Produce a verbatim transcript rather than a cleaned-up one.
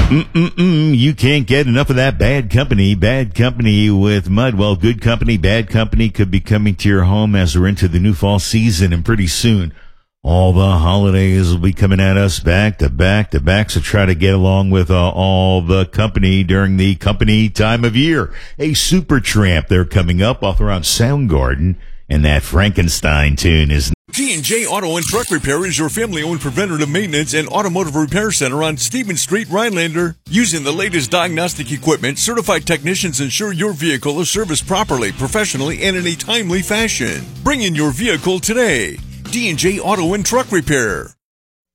Mm-mm-mm, you can't get enough of that bad company. Bad company with Mud. Well, good company, bad company could be coming to your home as we're into the new fall season, and pretty soon all the holidays will be coming at us back to back to back. So try to get along with uh, all the company during the company time of year. A Supertramp, they're coming up off around Soundgarden, and that Frankenstein tune is G and J Auto and Truck Repair is your family-owned preventative maintenance and automotive repair center on Stevens Street, Rhinelander. Using the latest diagnostic equipment, certified technicians ensure your vehicle is serviced properly, professionally, and in a timely fashion. Bring in your vehicle today. G and J Auto and Truck Repair.